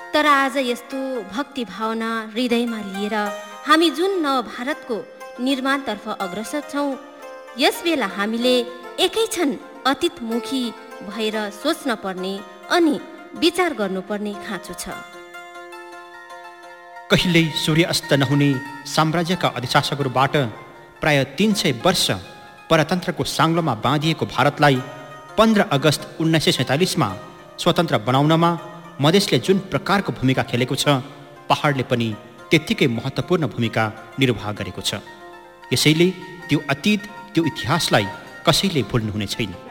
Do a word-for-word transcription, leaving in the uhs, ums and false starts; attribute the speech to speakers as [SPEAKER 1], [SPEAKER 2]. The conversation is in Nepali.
[SPEAKER 1] तर आज यस्तो भक्ति भावना हृदयमा लिएर हामी जुन नव भारतको निर्माणतर्फ अग्रसर छौँ, यस बेला हामीले एकै क्षण अतीतमुखी भएर सोच्न पर्ने अनि विचार गर्नुपर्ने खाँचो छ।
[SPEAKER 2] कहिल्यै सूर्य अस्त नहुने साम्राज्यका अधिशासकहरूबाट प्राय तीन सय वर्ष परतन्त्रको साङ्लोमा बाँधिएको भारतलाई पन्ध्र अगस्त उन्नाइस सय सैँतालिसमा स्वतन्त्र बनाउनमा मधेसले जुन प्रकारको भूमिका खेलेको छ, पहाडले पनि त्यत्तिकै महत्त्वपूर्ण भूमिका निर्वाह गरेको छ। यसैले त्यो अतीत, त्यो इतिहासलाई कसैले भुल्नुहुने छैन।